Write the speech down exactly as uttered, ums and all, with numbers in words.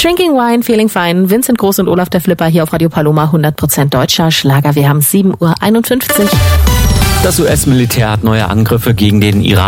Drinking Wine, Feeling Fine, Vincent Groß und Olaf der Flipper hier auf Radio Paloma, hundert Prozent deutscher Schlager. Wir haben sieben Uhr einundfünfzig. Das U S-Militär hat neue Angriffe gegen den Iran